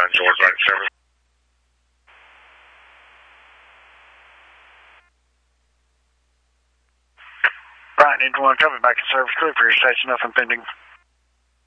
George, back to service. Brian, 81 coming back to service. Clear for your station, nothing pending.